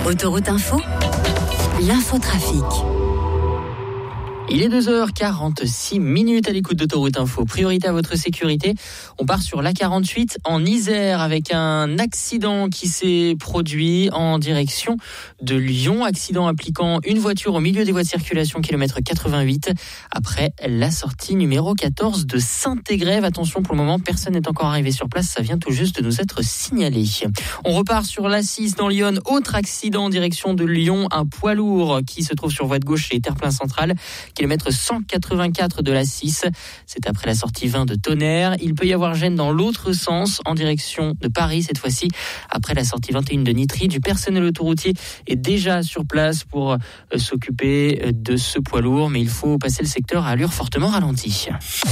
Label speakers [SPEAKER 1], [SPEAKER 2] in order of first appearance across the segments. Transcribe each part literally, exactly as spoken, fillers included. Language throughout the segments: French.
[SPEAKER 1] Autoroute Info, l'infotrafic.
[SPEAKER 2] Il est deux heures quarante-six minutes à l'écoute d'Autoroute Info. Priorité à votre sécurité. On part sur l'A quarante-huit en Isère avec un accident qui s'est produit en direction de Lyon. Accident impliquant une voiture au milieu des voies de circulation, kilomètre quatre-vingt-huit, après la sortie numéro quatorze de Saint-Égrève. Attention, pour le moment, personne n'est encore arrivé sur place. Ça vient tout juste de nous être signalé. On repart sur l'A six dans Lyon. Autre accident en direction de Lyon. Un poids lourd qui se trouve sur voie de gauche chez Terre-Plein Central, kilomètre cent quatre-vingt-quatre de l'A six. C'est après la sortie vingt de Tonnerre. Il peut y avoir gêne dans l'autre sens, en direction de Paris, cette fois-ci, après la sortie vingt et un de Nitry. Du personnel autoroutier est déjà sur place pour euh, s'occuper de ce poids lourd, mais il faut passer le secteur à allure fortement ralentie.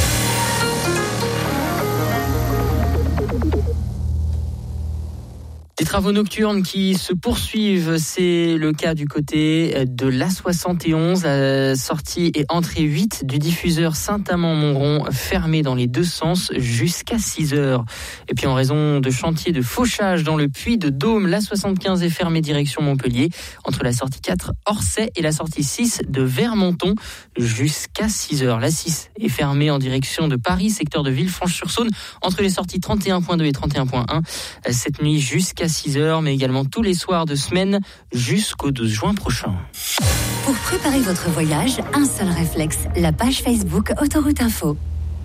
[SPEAKER 2] Des travaux nocturnes qui se poursuivent, c'est le cas du côté de l'A soixante et onze, la sortie et entrée huit du diffuseur Saint-Amand-Montrond, fermé dans les deux sens jusqu'à six heures. Et puis en raison de chantiers de fauchage dans le puits de Dôme, l'A soixante-quinze est fermé direction Montpellier, entre la sortie quatre Orsay et la sortie six de Vermonton jusqu'à six heures. La six est fermée en direction de Paris, secteur de Villefranche-sur-Saône, entre les sorties trente et un point deux et trente et un point un, cette nuit jusqu'à six heures, mais également tous les soirs de semaine jusqu'au douze juin prochain.
[SPEAKER 1] Pour préparer votre voyage, un seul réflexe, la page Facebook Autoroute Info.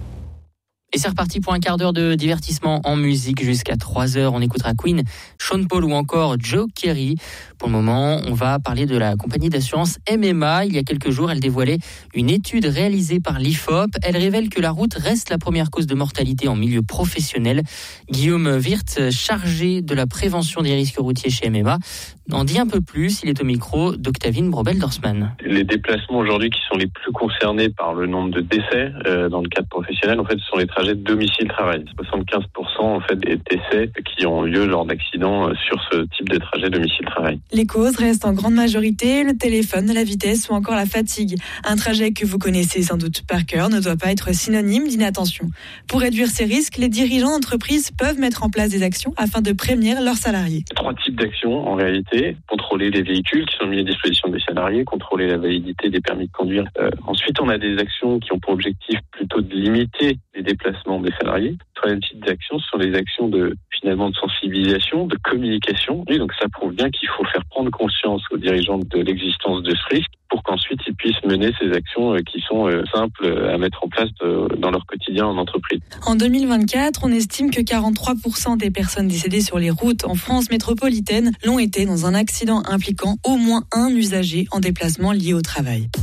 [SPEAKER 2] Et c'est reparti pour un quart d'heure de divertissement en musique jusqu'à trois heures. On écoutera Queen, Sean Paul ou encore Joe Kerry. Pour le moment, on va parler de la compagnie d'assurance M M A. Il y a quelques jours, elle dévoilait une étude réalisée par l'I F O P. Elle révèle que la route reste la première cause de mortalité en milieu professionnel. Guillaume Wirth, chargé de la prévention des risques routiers chez M M A, en dit un peu plus. Il est au micro d'Octavine Brobel-Dorsman.
[SPEAKER 3] Les déplacements aujourd'hui qui sont les plus concernés par le nombre de décès euh, dans le cadre professionnel, en fait, ce sont les trajets de domicile-travail. soixante-quinze pour cent en fait des décès qui ont lieu lors d'accidents euh, sur ce type de trajet domicile-travail.
[SPEAKER 4] Les causes restent en grande majorité le téléphone, la vitesse ou encore la fatigue. Un trajet que vous connaissez sans doute par cœur ne doit pas être synonyme d'inattention. Pour réduire ces risques, les dirigeants d'entreprise peuvent mettre en place des actions afin de prévenir leurs salariés.
[SPEAKER 3] Trois types d'actions en réalité. Contrôler les véhicules qui sont mis à disposition des salariés, contrôler la validité des permis de conduire. Euh, ensuite, on a des actions qui ont pour objectif plutôt de limiter les déplacements des salariés. Troisième type d'actions, ce sont les actions de finalement de sensibilisation, de communication. Et donc ça prouve bien qu'il faut faire prendre conscience aux dirigeants de l'existence de ce risque pour qu'ensuite ils puissent mener ces actions qui sont simples à mettre en place dans leur quotidien en entreprise.
[SPEAKER 4] En deux mille vingt-quatre, on estime que quarante-trois pour cent des personnes décédées sur les routes en France métropolitaine l'ont été dans un accident impliquant au moins un usager en déplacement lié au travail.